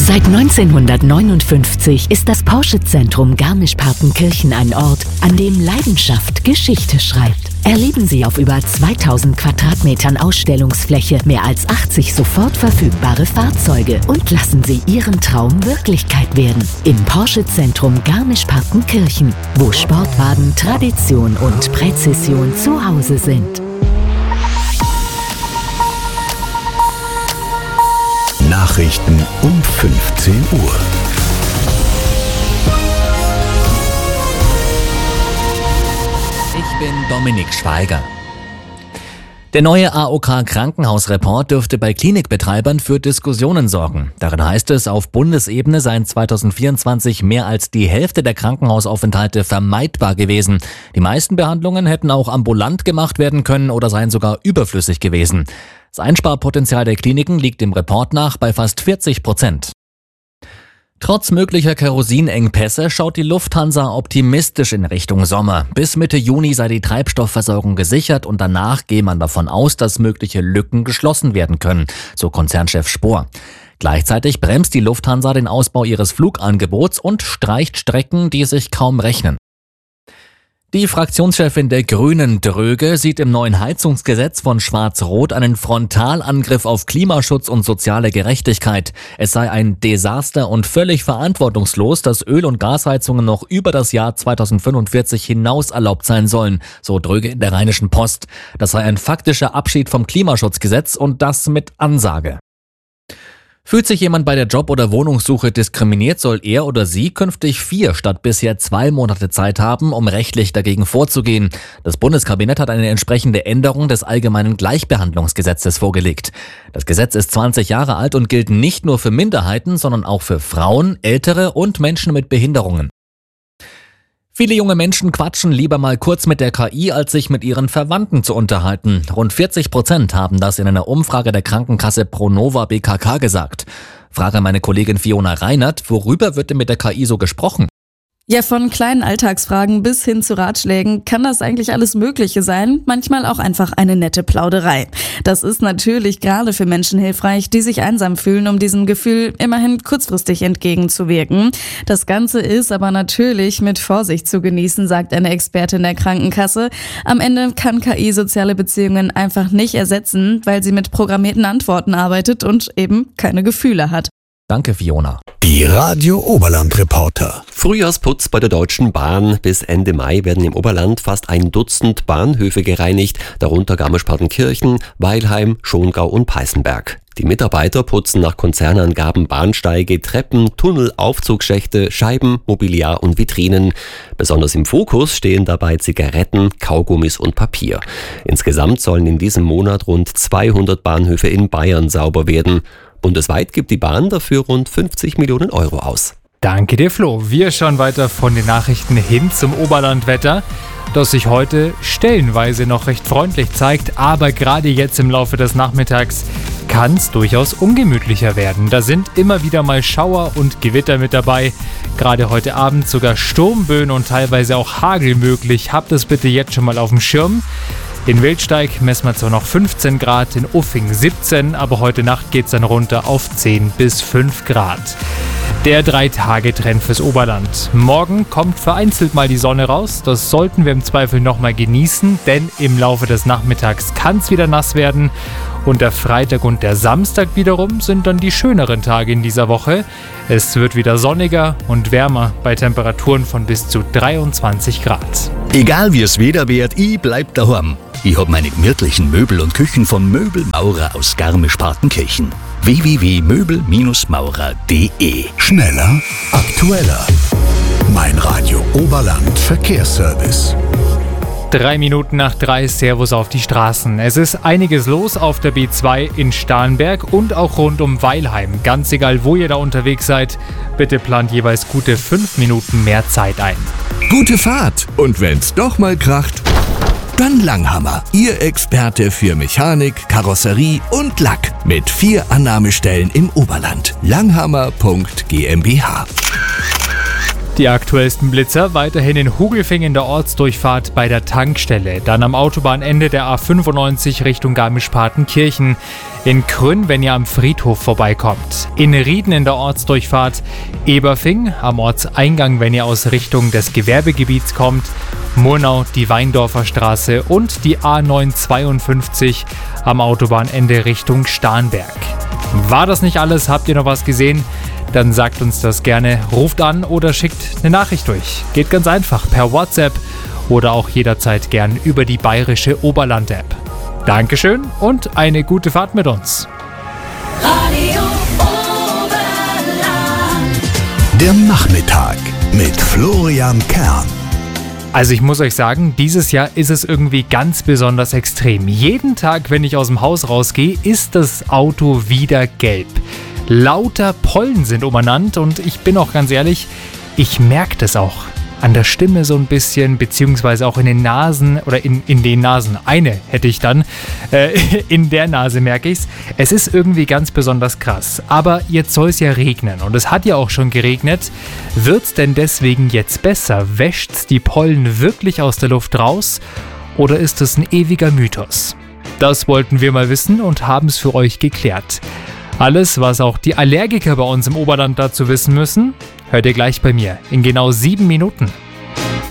Seit 1959 ist das Porsche-Zentrum Garmisch-Partenkirchen ein Ort, an dem Leidenschaft Geschichte schreibt. Erleben Sie auf über 2000 Quadratmetern Ausstellungsfläche mehr als 80 sofort verfügbare Fahrzeuge und lassen Sie Ihren Traum Wirklichkeit werden. Im Porsche-Zentrum Garmisch-Partenkirchen, wo Sportwagen, Tradition und Präzision zu Hause sind. Nachrichten um 15 Uhr. Ich bin Dominik Schweiger. Der neue AOK-Krankenhausreport dürfte bei Klinikbetreibern für Diskussionen sorgen. Darin heißt es, auf Bundesebene seien 2024 mehr als die Hälfte der Krankenhausaufenthalte vermeidbar gewesen. Die meisten Behandlungen hätten auch ambulant gemacht werden können oder seien sogar überflüssig gewesen. Das Einsparpotenzial der Kliniken liegt dem Report nach bei fast 40%. Trotz möglicher Kerosinengpässe schaut die Lufthansa optimistisch in Richtung Sommer. Bis Mitte Juni sei die Treibstoffversorgung gesichert und danach gehe man davon aus, dass mögliche Lücken geschlossen werden können, so Konzernchef Spohr. Gleichzeitig bremst die Lufthansa den Ausbau ihres Flugangebots und streicht Strecken, die sich kaum rechnen. Die Fraktionschefin der Grünen, Dröge, sieht im neuen Heizungsgesetz von Schwarz-Rot einen Frontalangriff auf Klimaschutz und soziale Gerechtigkeit. Es sei ein Desaster und völlig verantwortungslos, dass Öl- und Gasheizungen noch über das Jahr 2045 hinaus erlaubt sein sollen, so Dröge in der Rheinischen Post. Das sei ein faktischer Abschied vom Klimaschutzgesetz und das mit Ansage. Fühlt sich jemand bei der Job- oder Wohnungssuche diskriminiert, soll er oder sie künftig 4 statt bisher 2 Monate Zeit haben, um rechtlich dagegen vorzugehen. Das Bundeskabinett hat eine entsprechende Änderung des Allgemeinen Gleichbehandlungsgesetzes vorgelegt. Das Gesetz ist 20 Jahre alt und gilt nicht nur für Minderheiten, sondern auch für Frauen, Ältere und Menschen mit Behinderungen. Viele junge Menschen quatschen lieber mal kurz mit der KI, als sich mit ihren Verwandten zu unterhalten. Rund 40% haben das in einer Umfrage der Krankenkasse Pronova BKK gesagt. Frage meine Kollegin Fiona Reinert, worüber wird denn mit der KI so gesprochen? Ja, von kleinen Alltagsfragen bis hin zu Ratschlägen kann das eigentlich alles Mögliche sein, manchmal auch einfach eine nette Plauderei. Das ist natürlich gerade für Menschen hilfreich, die sich einsam fühlen, um diesem Gefühl immerhin kurzfristig entgegenzuwirken. Das Ganze ist aber natürlich mit Vorsicht zu genießen, sagt eine Expertin der Krankenkasse. Am Ende kann KI soziale Beziehungen einfach nicht ersetzen, weil sie mit programmierten Antworten arbeitet und eben keine Gefühle hat. Danke, Fiona. Die Radio Oberland Reporter. Frühjahrsputz bei der Deutschen Bahn. Bis Ende Mai werden im Oberland fast 1 Dutzend Bahnhöfe gereinigt, darunter Garmisch-Partenkirchen, Weilheim, Schongau und Peißenberg. Die Mitarbeiter putzen nach Konzernangaben Bahnsteige, Treppen, Tunnel, Aufzugschächte, Scheiben, Mobiliar und Vitrinen. Besonders im Fokus stehen dabei Zigaretten, Kaugummis und Papier. Insgesamt sollen in diesem Monat rund 200 Bahnhöfe in Bayern sauber werden. Bundesweit gibt die Bahn dafür rund 50 Millionen Euro aus. Danke dir, Flo. Wir schauen weiter von den Nachrichten hin zum Oberlandwetter, das sich heute stellenweise noch recht freundlich zeigt, aber gerade jetzt im Laufe des Nachmittags kann es durchaus ungemütlicher werden. Da sind immer wieder mal Schauer und Gewitter mit dabei. Gerade heute Abend sogar Sturmböen und teilweise auch Hagel möglich. Habt das bitte jetzt schon mal auf dem Schirm. In Wildsteig messen wir zwar noch 15 Grad, in Uffing 17, aber heute Nacht geht es dann runter auf 10 bis 5 Grad. Der 3-Tage-Trend fürs Oberland. Morgen kommt vereinzelt mal die Sonne raus. Das sollten wir im Zweifel nochmal genießen, denn im Laufe des Nachmittags kann es wieder nass werden. Und der Freitag und der Samstag wiederum sind dann die schöneren Tage in dieser Woche. Es wird wieder sonniger und wärmer bei Temperaturen von bis zu 23 Grad. Egal wie es Wetter wird, ich bleib daheim. Ich hab meine gemütlichen Möbel und Küchen von Möbelmaurer aus Garmisch-Partenkirchen. www.möbelmaurer.de. Schneller, aktueller. Mein Radio Oberland Verkehrsservice. 3 Minuten nach 3, Servus auf die Straßen. Es ist einiges los auf der B2 in Starnberg und auch rund um Weilheim. Ganz egal, wo ihr da unterwegs seid, bitte plant jeweils gute 5 Minuten mehr Zeit ein. Gute Fahrt! Und wenn's doch mal kracht, dann Langhammer. Ihr Experte für Mechanik, Karosserie und Lack. Mit 4 Annahmestellen im Oberland. Langhammer.GmbH. Die aktuellsten Blitzer weiterhin in Hugelfing in der Ortsdurchfahrt bei der Tankstelle, dann am Autobahnende der A95 Richtung Garmisch-Partenkirchen, in Krünn, wenn ihr am Friedhof vorbeikommt, in Rieden in der Ortsdurchfahrt, Eberfing am Ortseingang, wenn ihr aus Richtung des Gewerbegebiets kommt, Murnau, die Weindorfer Straße und die A952 am Autobahnende Richtung Starnberg. War das nicht alles? Habt ihr noch was gesehen? Dann sagt uns das gerne, ruft an oder schickt eine Nachricht durch. Geht ganz einfach per WhatsApp oder auch jederzeit gern über die Bayerische Oberland-App. Dankeschön und eine gute Fahrt mit uns. Radio Oberland. Der Nachmittag mit Florian Kern. Also ich muss euch sagen, dieses Jahr ist es irgendwie ganz besonders extrem. Jeden Tag, wenn ich aus dem Haus rausgehe, ist das Auto wieder gelb. Lauter Pollen sind umeinander und ich bin auch ganz ehrlich, ich merke das auch an der Stimme so ein bisschen, beziehungsweise auch in den Nasen oder in den Nasen. Eine hätte ich dann, in der Nase merke ich's. Es ist irgendwie ganz besonders krass. Aber jetzt soll es ja regnen und es hat ja auch schon geregnet. Wird's denn deswegen jetzt besser? Wäscht's die Pollen wirklich aus der Luft raus oder ist es ein ewiger Mythos? Das wollten wir mal wissen und haben es für euch geklärt. Alles, was auch die Allergiker bei uns im Oberland dazu wissen müssen, hört ihr gleich bei mir in genau 7 Minuten.